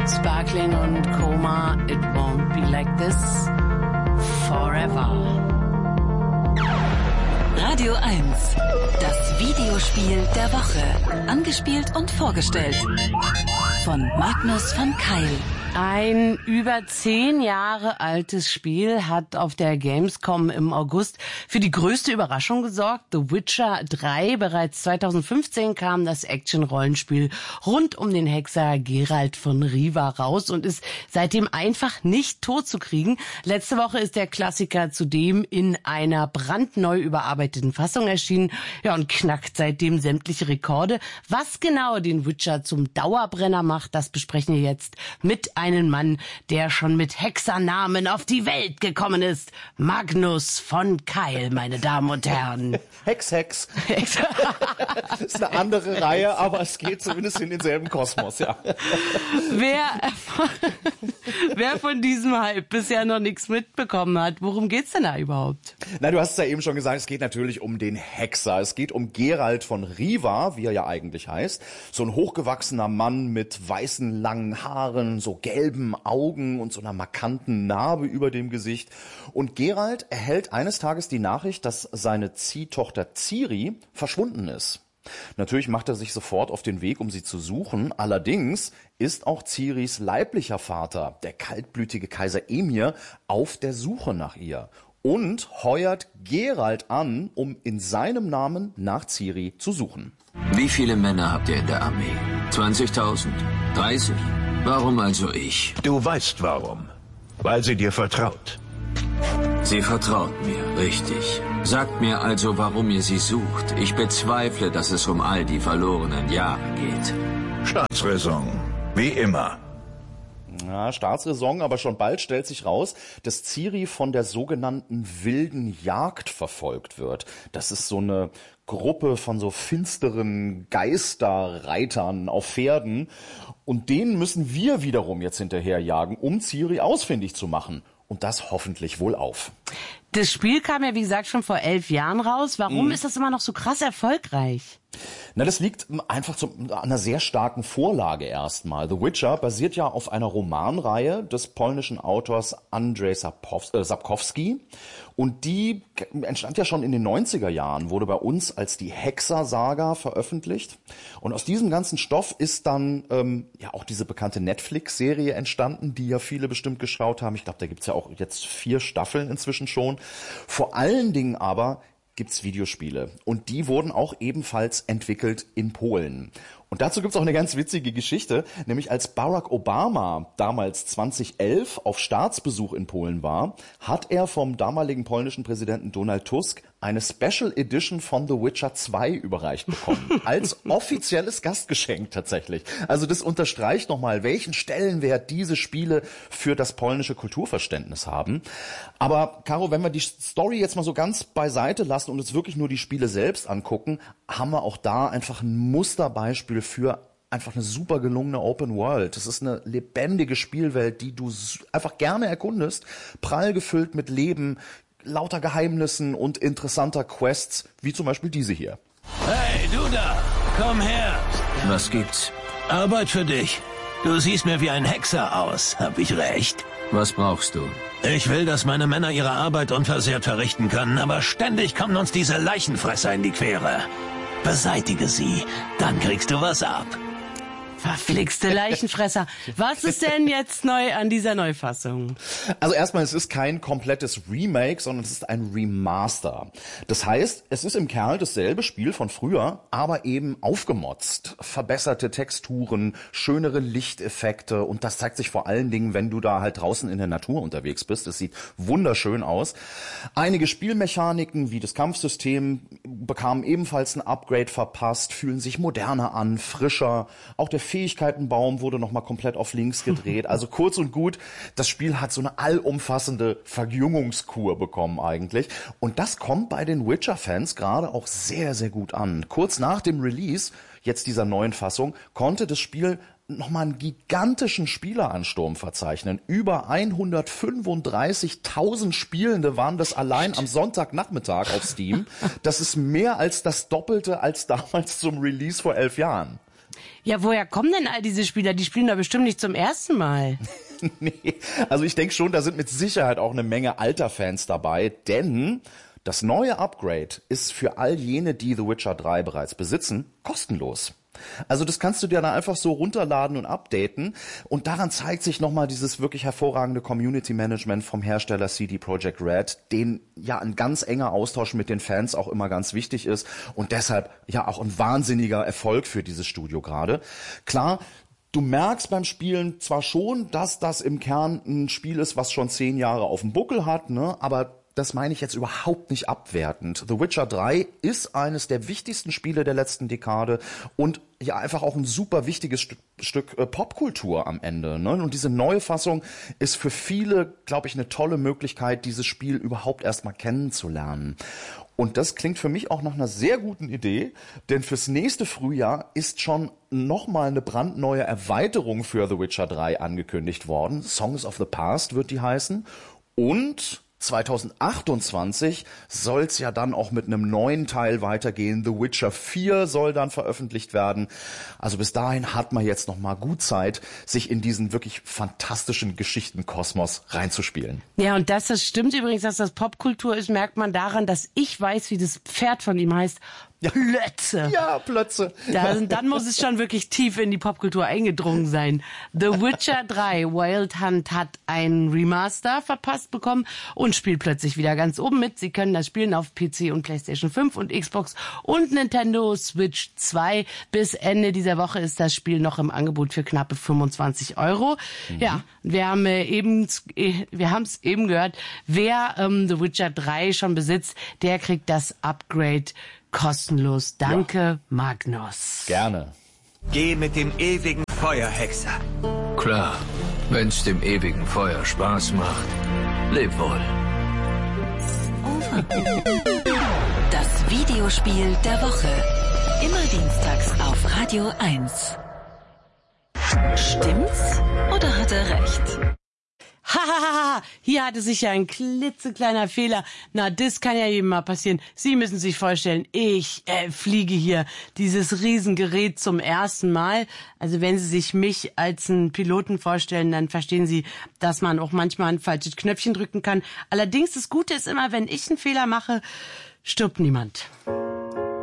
Sparkling und Coma, it won't be like this forever. Radio 1, das Videospiel der Woche. Angespielt und vorgestellt von Magnus von Keil. Ein über 10 Jahre altes Spiel hat auf der Gamescom im August für die größte Überraschung gesorgt. The Witcher 3. Bereits 2015 kam das Action-Rollenspiel rund um den Hexer Geralt von Riva raus und ist seitdem einfach nicht totzukriegen. Letzte Woche ist der Klassiker zudem in einer brandneu überarbeiteten Fassung erschienen, ja, und knackt seitdem sämtliche Rekorde. Was genau den Witcher zum Dauerbrenner macht, das besprechen wir jetzt mit einen Mann, der schon mit Hexernamen auf die Welt gekommen ist. Magnus von Keil, meine Damen und Herren. Hex. Das ist eine andere Reihe, aber es geht zumindest in denselben Kosmos, ja. Wer von diesem Hype bisher noch nichts mitbekommen hat, worum geht's denn da überhaupt? Na, du hast es ja eben schon gesagt, es geht natürlich um den Hexer. Es geht um Geralt von Riva, wie er ja eigentlich heißt. So ein hochgewachsener Mann mit weißen, langen Haaren, so gelben Augen und so einer markanten Narbe über dem Gesicht. Und Geralt erhält eines Tages die Nachricht, dass seine Ziehtochter Ciri verschwunden ist. Natürlich macht er sich sofort auf den Weg, um sie zu suchen. Allerdings ist auch Ciris leiblicher Vater, der kaltblütige Kaiser Emir, auf der Suche nach ihr und heuert Geralt an, um in seinem Namen nach Ciri zu suchen. Wie viele Männer habt ihr in der Armee? 20.000? 30? Warum also ich? Du weißt warum. Weil sie dir vertraut. Sie vertraut mir, richtig. Sagt mir also, warum ihr sie sucht. Ich bezweifle, dass es um all die verlorenen Jahre geht. Staatsräson. Wie immer. Ja, Staatsräson, aber schon bald stellt sich raus, dass Ciri von der sogenannten wilden Jagd verfolgt wird. Das ist so eine Gruppe von so finsteren Geisterreitern auf Pferden. Und denen müssen wir wiederum jetzt hinterherjagen, um Ciri ausfindig zu machen. Und das hoffentlich wohlauf. Das Spiel kam ja, wie gesagt, schon vor 11 Jahren raus. Warum ist das immer noch so krass erfolgreich? Na, das liegt einfach an einer sehr starken Vorlage erstmal. The Witcher basiert ja auf einer Romanreihe des polnischen Autors Andrzej Sapkowski. Und die entstand ja schon in den 90er Jahren, wurde bei uns als die Hexer-Saga veröffentlicht. Und aus diesem ganzen Stoff ist dann ja auch diese bekannte Netflix-Serie entstanden, die ja viele bestimmt geschaut haben. Ich glaube, da gibt's ja auch jetzt 4 Staffeln inzwischen schon. Vor allen Dingen aber gibt's Videospiele und die wurden auch ebenfalls entwickelt in Polen. Und dazu gibt's auch eine ganz witzige Geschichte, nämlich als Barack Obama damals 2011 auf Staatsbesuch in Polen war, hat er vom damaligen polnischen Präsidenten Donald Tusk eine Special Edition von The Witcher 2 überreicht bekommen. Als offizielles Gastgeschenk tatsächlich. Also das unterstreicht nochmal, welchen Stellenwert diese Spiele für das polnische Kulturverständnis haben. Aber Caro, wenn wir die Story jetzt mal so ganz beiseite lassen und uns wirklich nur die Spiele selbst angucken, haben wir auch da einfach ein Musterbeispiel für einfach eine super gelungene Open World. Das ist eine lebendige Spielwelt, die du einfach gerne erkundest, prall gefüllt mit Leben, lauter Geheimnissen und interessanter Quests, wie zum Beispiel diese hier. Hey, du da, komm her. Was gibt's? Arbeit für dich. Du siehst mir wie ein Hexer aus, hab ich recht? Was brauchst du? Ich will, dass meine Männer ihre Arbeit unversehrt verrichten können, aber ständig kommen uns diese Leichenfresser in die Quere. Beseitige sie, dann kriegst du was ab. Verflixte Leichenfresser. Was ist denn jetzt neu an dieser Neufassung? Also erstmal, es ist kein komplettes Remake, sondern es ist ein Remaster. Das heißt, es ist im Kern dasselbe Spiel von früher, aber eben aufgemotzt. Verbesserte Texturen, schönere Lichteffekte und das zeigt sich vor allen Dingen, wenn du da halt draußen in der Natur unterwegs bist. Es sieht wunderschön aus. Einige Spielmechaniken wie das Kampfsystem bekamen ebenfalls ein Upgrade verpasst, fühlen sich moderner an, frischer. Auch der Fähigkeitenbaum wurde nochmal komplett auf links gedreht. Also kurz und gut, das Spiel hat so eine allumfassende Verjüngungskur bekommen eigentlich. Und das kommt bei den Witcher-Fans gerade auch sehr, sehr gut an. Kurz nach dem Release, jetzt dieser neuen Fassung, konnte das Spiel nochmal einen gigantischen Spieleransturm verzeichnen. Über 135.000 Spielende waren das allein am Sonntagnachmittag auf Steam. Das ist mehr als das Doppelte als damals zum Release vor 11 Jahren. Ja, woher kommen denn all diese Spieler? Die spielen doch bestimmt nicht zum ersten Mal. Nee, also ich denke schon, da sind mit Sicherheit auch eine Menge alter Fans dabei, denn das neue Upgrade ist für all jene, die The Witcher 3 bereits besitzen, kostenlos. Also das kannst du dir dann einfach so runterladen und updaten und daran zeigt sich nochmal dieses wirklich hervorragende Community Management vom Hersteller CD Projekt Red, den ja ein ganz enger Austausch mit den Fans auch immer ganz wichtig ist und deshalb ja auch ein wahnsinniger Erfolg für dieses Studio gerade. Klar, du merkst beim Spielen zwar schon, dass das im Kern ein Spiel ist, was schon 10 Jahre auf dem Buckel hat, ne, aber das meine ich jetzt überhaupt nicht abwertend. The Witcher 3 ist eines der wichtigsten Spiele der letzten Dekade und ja einfach auch ein super wichtiges Stück Popkultur am Ende. Ne? Und diese neue Fassung ist für viele, glaube ich, eine tolle Möglichkeit, dieses Spiel überhaupt erstmal kennenzulernen. Und das klingt für mich auch nach einer sehr guten Idee, denn fürs nächste Frühjahr ist schon nochmal eine brandneue Erweiterung für The Witcher 3 angekündigt worden. Songs of the Past wird die heißen. Und 2028 soll's ja dann auch mit einem neuen Teil weitergehen. The Witcher 4 soll dann veröffentlicht werden. Also bis dahin hat man jetzt noch mal gut Zeit, sich in diesen wirklich fantastischen Geschichtenkosmos reinzuspielen. Ja, und dass das stimmt übrigens, dass das Popkultur ist, merkt man daran, dass ich weiß, wie das Pferd von ihm heißt. Ja. Plötze. Ja, Plötze. Dann muss es schon wirklich tief in die Popkultur eingedrungen sein. The Witcher 3 Wild Hunt hat ein Remaster verpasst bekommen und spielt plötzlich wieder ganz oben mit. Sie können das spielen auf PC und PlayStation 5 und Xbox und Nintendo Switch 2. Bis Ende dieser Woche ist das Spiel noch im Angebot für knappe 25 €. Ja, wir haben es eben gehört. Wer The Witcher 3 schon besitzt, der kriegt das Upgrade kostenlos. Danke, ja. Magnus. Gerne. Geh mit dem ewigen Feuerhexer. Klar, wenn's dem ewigen Feuer Spaß macht. Leb wohl. Das Videospiel der Woche. Immer dienstags auf Radio 1. Stimmt's oder hat er recht? Hahaha, hier hatte sich ja ein klitzekleiner Fehler. Na, das kann ja jedem mal passieren. Sie müssen sich vorstellen, ich fliege hier dieses Riesengerät zum ersten Mal. Also wenn Sie sich mich als einen Piloten vorstellen, dann verstehen Sie, dass man auch manchmal ein falsches Knöpfchen drücken kann. Allerdings das Gute ist immer, wenn ich einen Fehler mache, stirbt niemand.